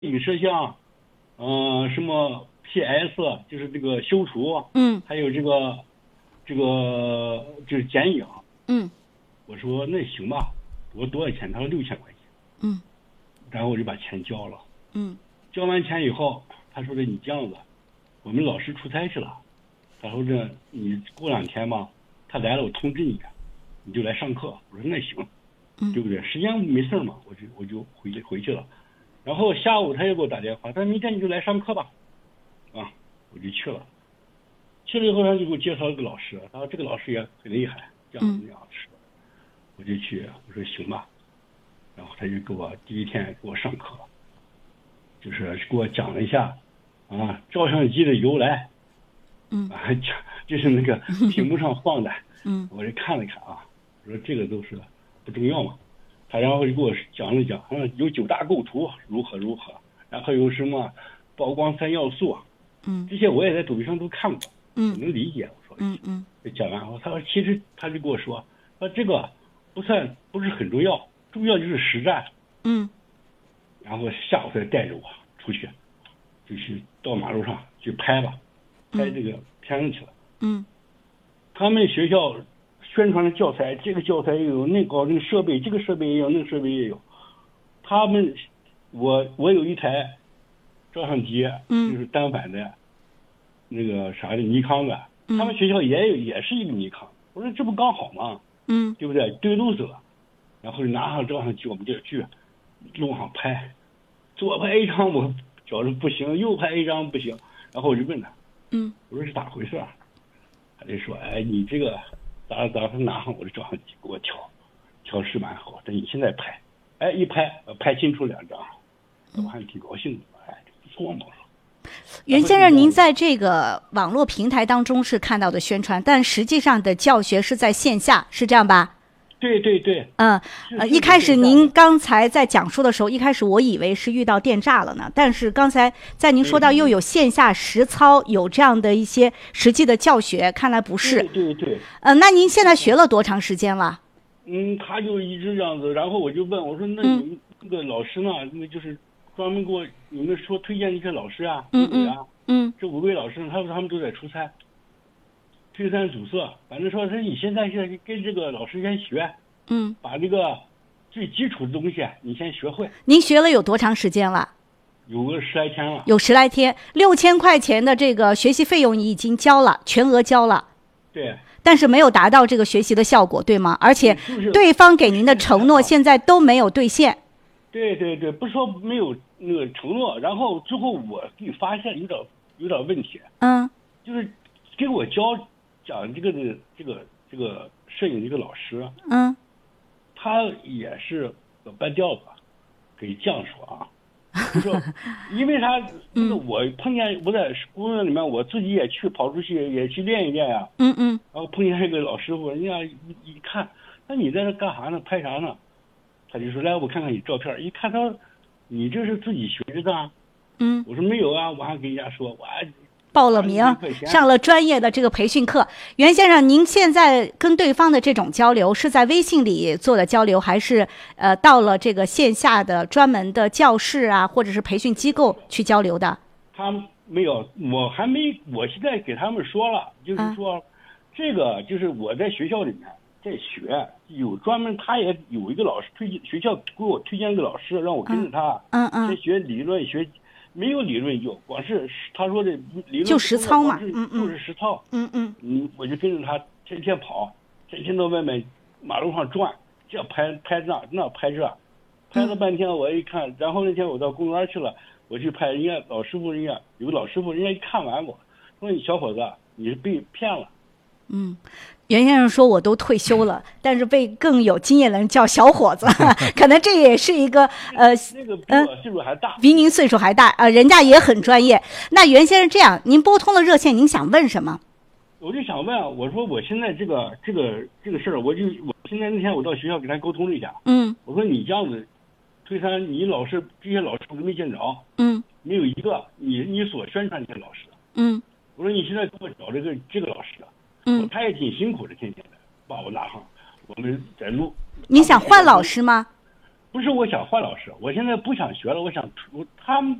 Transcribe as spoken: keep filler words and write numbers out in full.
影摄像，嗯、呃，什么 P S， 就是这个修图， 嗯， 还有这个这个就是剪影， 嗯， 我说那行吧，我说多少钱？他说六千块钱， 嗯， 然后我就把钱交了， 嗯， 交完钱以后，他说的你这样子，我们老师出差去了，他说这你过两天吧，他来了我通知你，你就来上课。我说那行， 嗯， 对不对？时间没事嘛，我就我就回回去了。然后下午他又给我打电话，他说明天你就来上课吧，啊，我就去了。去了以后他就给我介绍了个老师，他说这个老师也很厉害，这样那样是，我就去，我说行吧。然后他就给我第一天给我上课，就是给我讲了一下啊照相机的由来， 嗯， 啊讲就是那个屏幕上放的， 嗯， 我就看了看啊，我说这个都是不重要嘛。他然后就给我讲了讲，嗯，有九大构图如何如何，然后有什么曝光三要素， 嗯， 这些我也在抖音上都看过， 嗯， 我能理解。我说， 嗯嗯， 讲完后，他说其实他就跟我说，说这个不算不是很重要，重要就是实战。 嗯， 然后下午再带着我出去，就去到马路上去拍吧，拍这个片子去了。 嗯， 他们学校宣传的教材，这个教材也有，那个那个设备，这个设备也有，那个设备也有。他们，我我有一台照相机，就是单反的，那个啥的尼康的，他们学校也有，也是一个尼康。我说这不刚好吗？ 嗯， 对不对？对路子了，然后就拿上照相机，我们就去路上拍，左拍一张我觉着不行，右拍一张不行，然后我就问他， 嗯， 我说是咋回事啊？他就说，哎，你这个咋咋他拿上我的照相机给我调，调试蛮好，等你现在拍，哎，一拍拍清楚两张，我还挺高兴的，哎，不错嘛。 袁先生，您在这个网络平台当中是看到的宣传，但实际上的教学是在线下，是这样吧？ 对对对， 嗯，呃，一开始您刚才在讲述的时候，一开始我以为是遇到电诈了呢，但是刚才在您说到又有线下实操，有这样的一些实际的教学，看来不是。 对对对。 呃，那您现在学了多长时间了？ 嗯，他就一直这样子，然后我就问我说，那你们那个老师呢？那就是专门给我你们说推荐一些老师啊， 嗯嗯嗯， 这五位老师，他说他们都在出差。推三阻塞，反正说是你现在现在跟这个老师先学， 嗯， 把这个最基础的东西你先学会。 您学了有多长时间了？ 有个十来天了。 有十来天，六千块钱的这个学习费用你已经交了，全额交了。 对。 但是没有达到这个学习的效果，对吗？而且对方给您的承诺现在都没有兑现。 对对对，不是说没有那个承诺，然后之后我给你发现有点有点问题。 嗯。 就是给我教。讲这个的这个这个摄影这个老师， 嗯， 他也是半吊子，给这样说啊，就说，因为他那个我碰见我在公园里面，我自己也去跑出去也去练一练呀， 嗯嗯， 然后碰见一个老师傅，人家一一看，那你在这干啥呢？拍啥呢？他就说来我看看你照片，一看他说你这是自己学的啊， 嗯， 我说没有啊，我还跟人家说我还。 报了名，上了专业的这个培训课。袁先生，您现在跟对方的这种交流是在微信里做的交流，还是呃到了这个线下的专门的教室啊，或者是培训机构去交流的？ 他没有，我还没，我现在给他们说了，就是说，啊、这个就是我在学校里面在学，有专门他也有一个老师推荐，学校给我推荐一个老师，让我跟着他， 嗯嗯， 先学理论学。没有理论就光是他说的理论就实操嘛， 嗯嗯，就是实操， 嗯嗯， 嗯，我就跟着他天天跑，天天到外面马路上转，这拍拍那那拍这，拍了半天我一看，然后那天我到公园去了，我去拍人家老师傅，人家有个老师傅，人家一看完我说你小伙子你是被骗了。 嗯，袁先生说我都退休了，但是被更有经验的人叫小伙子，可能这也是一个呃， 那个比我岁数还大， 比您岁数还大啊、呃，人家也很专业。那袁先生这样，您拨通了热线，您想问什么？ 我就想问，我说我现在这个这个这个事儿，我就我现在那天我到学校给他沟通了一下， 嗯， 我说你这样子，推三你老师这些老师我都没见着， 嗯， 没有一个你你所宣传这些老师， 嗯， 我说你现在给我找这个这个老师。 嗯， 他也挺辛苦的，天天的把我拉上，我们在录。 你想换老师吗？ 不是我想换老师，我现在不想学了，我想出他们